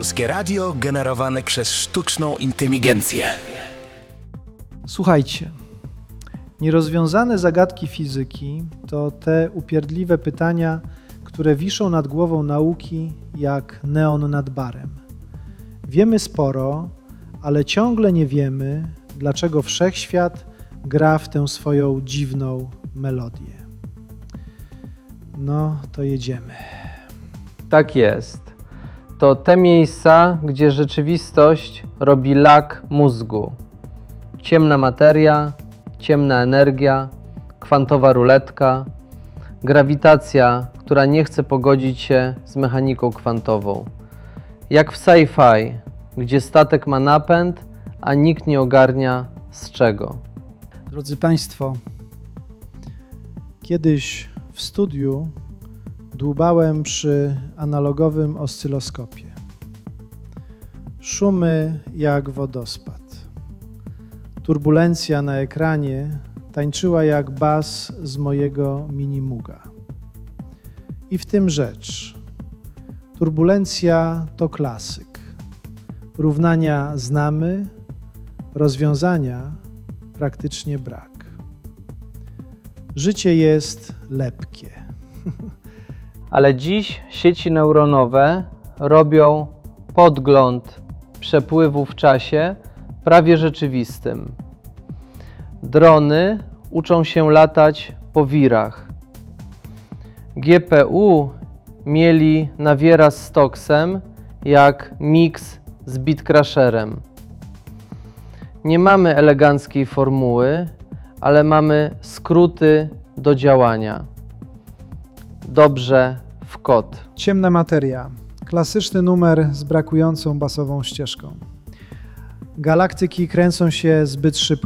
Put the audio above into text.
Polskie radio generowane przez sztuczną inteligencję. Słuchajcie, nierozwiązane zagadki fizyki to te upierdliwe pytania, które wiszą nad głową nauki jak neon nad barem. Wiemy sporo, ale ciągle nie wiemy, dlaczego wszechświat gra w tę swoją dziwną melodię. No, to jedziemy. Tak jest. To te miejsca, gdzie rzeczywistość robi lak mózgu. Ciemna materia, ciemna energia, kwantowa ruletka, grawitacja, która nie chce pogodzić się z mechaniką kwantową. Jak w sci-fi, gdzie statek ma napęd, a nikt nie ogarnia z czego. Drodzy Państwo, kiedyś w studiu dłubałem przy analogowym oscyloskopie. Szumy jak wodospad. Turbulencja na ekranie tańczyła jak bas z mojego minimuga. I w tym rzecz. Turbulencja to klasyk. Równania znamy, rozwiązania praktycznie brak. Życie jest lepkie. Ale dziś sieci neuronowe robią podgląd przepływu w czasie prawie rzeczywistym. Drony uczą się latać po wirach. GPU mieli nawiera z Stocksem jak mix z Bitcrasherem. Nie mamy eleganckiej formuły, ale mamy skróty do działania. Dobrze w kod. Ciemna materia. Klasyczny numer z brakującą basową ścieżką. Galaktyki kręcą się zbyt szybko.